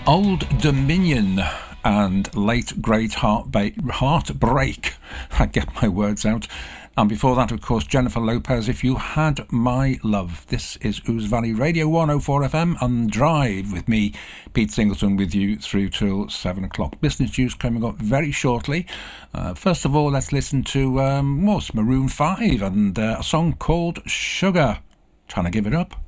Old Dominion and Late Great Heartbreak. I get my words out. And before that, of course, Jennifer Lopez, If You Had My Love. This is Ouse Valley Radio 104 FM and Drive with me, Pete Singleton, with you through till 7 o'clock. Business news coming up very shortly. First of all, let's listen to Maroon 5 and a song called Sugar. Trying to give it up.